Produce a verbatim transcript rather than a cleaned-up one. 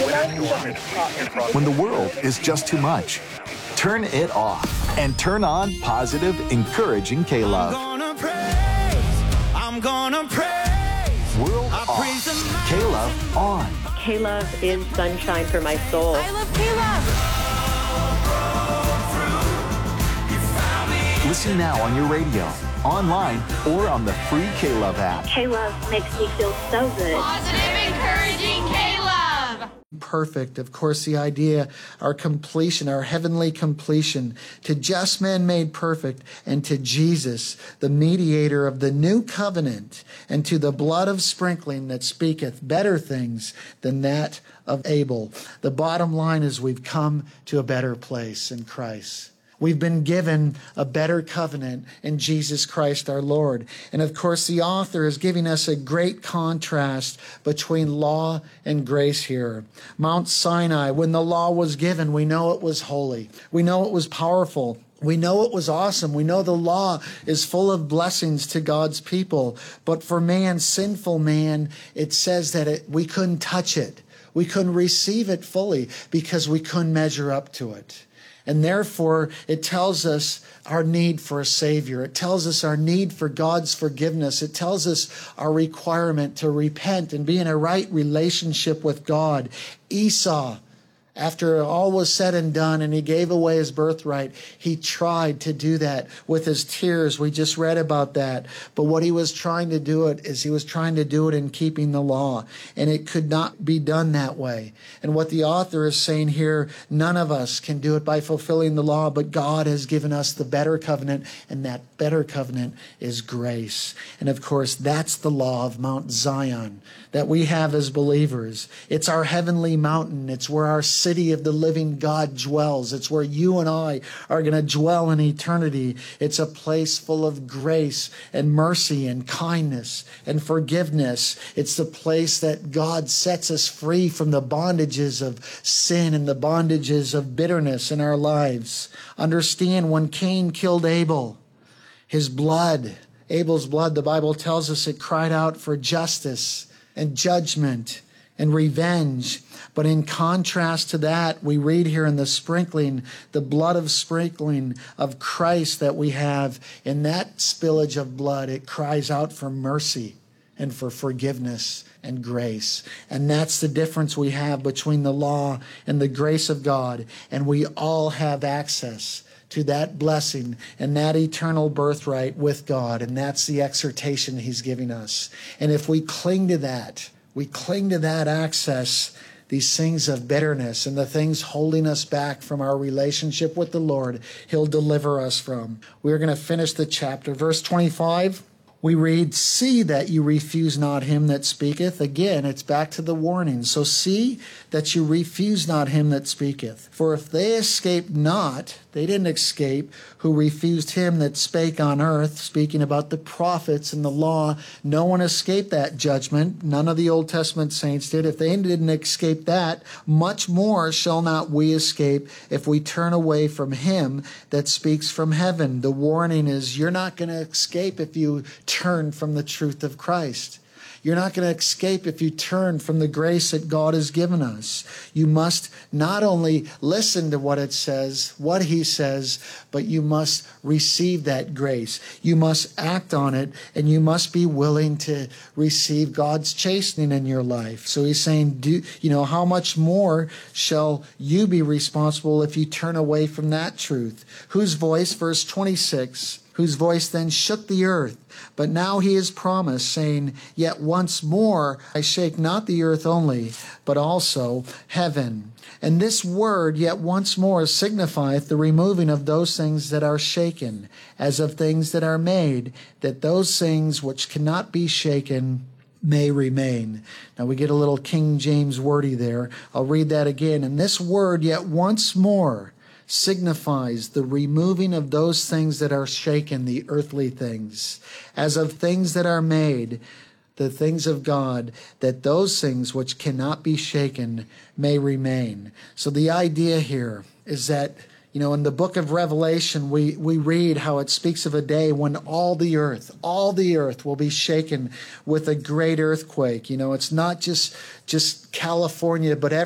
When the world is just too much, turn it off and turn on positive, encouraging K-Love. I'm gonna praise, I'm gonna praise. World I off, praise the K-Love on. K-Love is sunshine for my soul. I love K-Love. Listen now on your radio, online, or on the free K-Love app. K-Love makes me feel so good. Positive, encouraging K-Love. Perfect. Of course, the idea, our completion, our heavenly completion, to just man made perfect, and to Jesus, the mediator of the new covenant, and to the blood of sprinkling that speaketh better things than that of Abel. The bottom line is we've come to a better place in Christ. We've been given a better covenant in Jesus Christ our Lord. And of course, the author is giving us a great contrast between law and grace here. Mount Sinai, when the law was given, we know it was holy. We know it was powerful. We know it was awesome. We know the law is full of blessings to God's people. But for man, sinful man, it says that it, we couldn't touch it. We couldn't receive it fully because we couldn't measure up to it. And therefore, it tells us our need for a Savior. It tells us our need for God's forgiveness. It tells us our requirement to repent and be in a right relationship with God. Esau, after all was said and done and he gave away his birthright, he tried to do that with his tears. We just read about that. But what he was trying to do it is he was trying to do it in keeping the law. And it could not be done that way. And what the author is saying here, none of us can do it by fulfilling the law, but God has given us the better covenant, and that better covenant is grace. And of course, that's the law of Mount Zion that we have as believers. It's our heavenly mountain. It's where our city of the living God dwells. It's where you and I are going to dwell in eternity. It's a place full of grace and mercy and kindness and forgiveness. It's the place that God sets us free from the bondages of sin and the bondages of bitterness in our lives. Understand, when Cain killed Abel, his blood, Abel's blood, the Bible tells us it cried out for justice and judgment and revenge. But in contrast to that, we read here in the sprinkling, the blood of sprinkling of Christ that we have, in that spillage of blood, it cries out for mercy and for forgiveness and grace. And that's the difference we have between the law and the grace of God. And we all have access to that blessing and that eternal birthright with God. And that's the exhortation he's giving us. And if we cling to that, we cling to that access, these things of bitterness and the things holding us back from our relationship with the Lord, he'll deliver us from. We're going to finish the chapter. Verse twenty-five, we read, "See that you refuse not him that speaketh." Again, it's back to the warning. So see that you refuse not him that speaketh. For if they escape not, they didn't escape, who refused him that spake on earth, speaking about the prophets and the law. No one escaped that judgment. None of the Old Testament saints did. If they didn't escape that, much more shall not we escape if we turn away from him that speaks from heaven. The warning is, you're not going to escape if you turn from the truth of Christ. You're not going to escape if you turn from the grace that God has given us. You must not only listen to what it says, what he says, but you must receive that grace. You must act on it, and you must be willing to receive God's chastening in your life. So he's saying, do you know, how much more shall you be responsible if you turn away from that truth? Whose voice, verse twenty-six, whose voice then shook the earth. But now he has promised, saying, "Yet once more I shake not the earth only, but also heaven." And this word, "yet once more," signifieth the removing of those things that are shaken, as of things that are made, that those things which cannot be shaken may remain. Now we get a little King James wordy there. I'll read that again. And this word, "yet once more," signifies the removing of those things that are shaken, the earthly things, as of things that are made, the things of God, that those things which cannot be shaken may remain. So the idea here is that, you know, in the book of Revelation, we, we read how it speaks of a day when all the earth, all the earth will be shaken with a great earthquake. You know, it's not just, just California, but